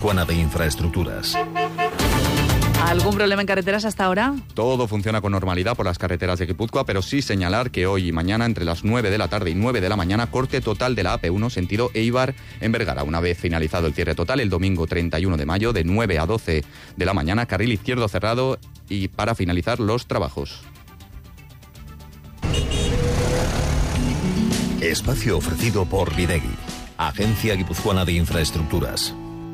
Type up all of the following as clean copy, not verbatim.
Guipuzcoana de Infraestructuras. ¿Algún problema en carreteras hasta ahora? Todo funciona con normalidad por las carreteras de Guipúzcoa, pero sí señalar que hoy y mañana, entre las 9 de la tarde y 9 de la mañana, corte total de la AP1 sentido Eibar en Vergara. Una vez finalizado el cierre total, el domingo 31 de mayo, de 9 a 12 de la mañana, carril izquierdo cerrado y para finalizar los trabajos. Espacio ofrecido por Videgui, Agencia Guipuzcoana de Infraestructuras.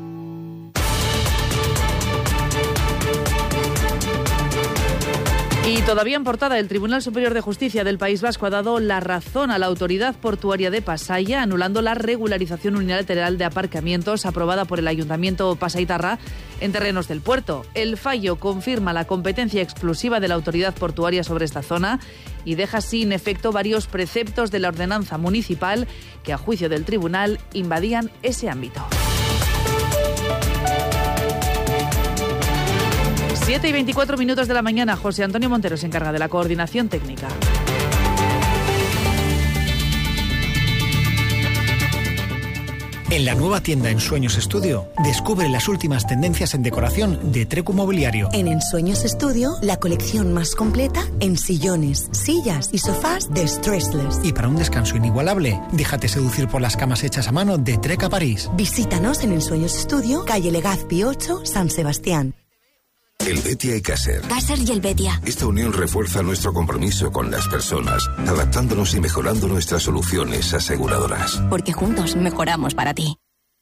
Y todavía en portada, el Tribunal Superior de Justicia del País Vasco ha dado la razón a la Autoridad Portuaria de Pasaia, anulando la regularización unilateral de aparcamientos aprobada por el Ayuntamiento pasaitarra en terrenos del puerto. El fallo confirma la competencia exclusiva de la Autoridad Portuaria sobre esta zona y deja sin efecto varios preceptos de la ordenanza municipal que, a juicio del tribunal, invadían ese ámbito. 7:24 de la mañana, José Antonio Montero se encarga de la coordinación técnica. En la nueva tienda Ensueños Estudio, descubre las últimas tendencias en decoración de Trecu Mobiliario. En Ensueños Estudio, la colección más completa en sillones, sillas y sofás de Stressless. Y para un descanso inigualable, déjate seducir por las camas hechas a mano de Treca París. Visítanos en Ensueños Estudio, calle Legazpi 8, San Sebastián. Helvetia y Caser. Caser y Helvetia. Esta unión refuerza nuestro compromiso con las personas, adaptándonos y mejorando nuestras soluciones aseguradoras. Porque juntos mejoramos para ti.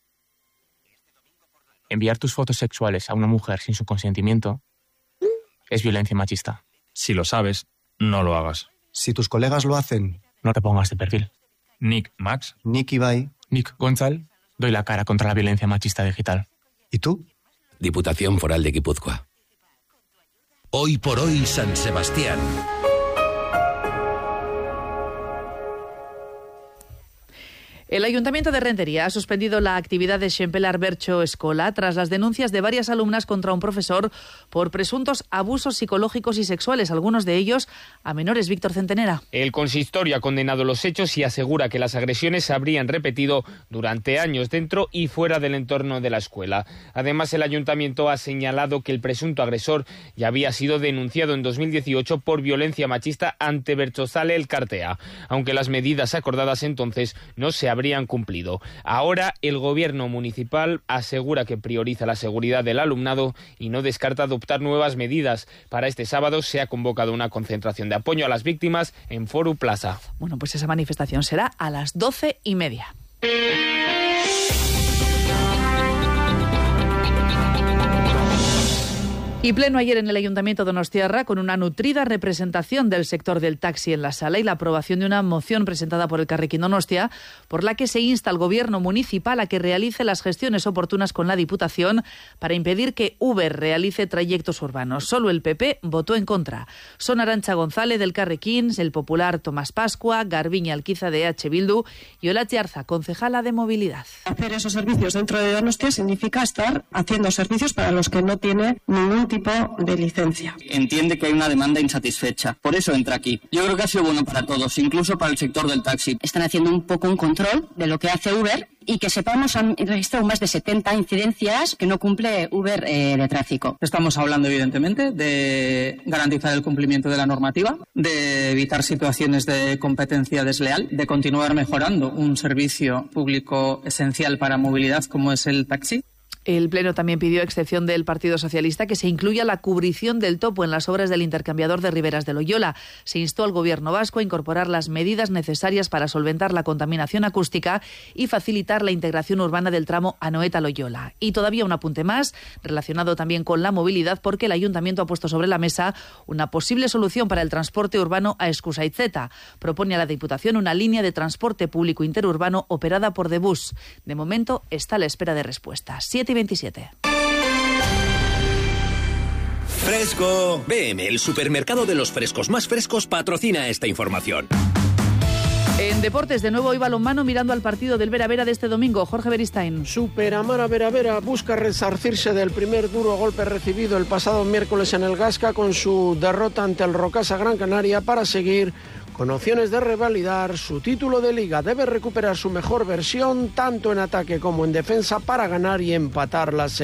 Enviar tus fotos sexuales a una mujer sin su consentimiento es violencia machista. Si lo sabes, no lo hagas. Si tus colegas lo hacen, no te pongas de perfil. Nick Max. Nick Ibai. Nick Gonzal. Doy la cara contra la violencia machista digital. ¿Y tú? Diputación Foral de Guipúzcoa. Hoy por hoy, San Sebastián. El Ayuntamiento de Rentería ha suspendido la actividad de Xempelar Bercho Escola tras las denuncias de varias alumnas contra un profesor por presuntos abusos psicológicos y sexuales, algunos de ellos a menores. Víctor Centenera. El consistorio ha condenado los hechos y asegura que las agresiones se habrían repetido durante años dentro y fuera del entorno de la escuela. Además, el Ayuntamiento ha señalado que el presunto agresor ya había sido denunciado en 2018 por violencia machista ante Berchozale Elkartea, aunque las medidas acordadas entonces no se habrían cumplido. Ahora el gobierno municipal asegura que prioriza la seguridad del alumnado y no descarta adoptar nuevas medidas. Para este sábado se ha convocado una concentración de apoyo a las víctimas en Foru Plaza. Bueno, pues esa manifestación será a las 12:30. Y pleno ayer en el Ayuntamiento donostiarra con una nutrida representación del sector del taxi en la sala y la aprobación de una moción presentada por Elkarrekin Donostia por la que se insta al Gobierno municipal a que realice las gestiones oportunas con la Diputación para impedir que Uber realice trayectos urbanos. Solo el PP votó en contra. Son Arantxa González del Elkarrekin, el popular Tomás Pascua, Garbiñe Alquiza de EH Bildu y Olatxe Arza, concejala de Movilidad. Hacer esos servicios dentro de Donostia significa estar haciendo servicios para los que no tiene ningún tipo de licencia. Entiende que hay una demanda insatisfecha, por eso entra aquí. Yo creo que ha sido bueno para todos, incluso para el sector del taxi. Están haciendo un poco un control de lo que hace Uber y que sepamos han registrado más de 70 incidencias que no cumple Uber de tráfico. Estamos hablando evidentemente de garantizar el cumplimiento de la normativa, de evitar situaciones de competencia desleal, de continuar mejorando un servicio público esencial para movilidad como es el taxi. El Pleno también pidió, a excepción del Partido Socialista, que se incluya la cubrición del topo en las obras del intercambiador de Riberas de Loyola. Se instó al Gobierno vasco a incorporar las medidas necesarias para solventar la contaminación acústica y facilitar la integración urbana del tramo Anoeta-Loyola. Y todavía un apunte más, relacionado también con la movilidad, porque el Ayuntamiento ha puesto sobre la mesa una posible solución para el transporte urbano a Eskusaitzeta. Propone a la Diputación una línea de transporte público interurbano operada por Debus. De momento está a la espera de respuesta. 7:27. Fresco. BM, el supermercado de los frescos más frescos, patrocina esta información. En deportes, de nuevo hoy balonmano mirando al partido del Vera Vera de este domingo. Jorge Beristain. Superamara Vera Vera busca resarcirse del primer duro golpe recibido el pasado miércoles en el Gasca con su derrota ante el Rocasa Gran Canaria para seguir con opciones de revalidar su título de liga. Debe recuperar su mejor versión tanto en ataque como en defensa para ganar y empatar la serie.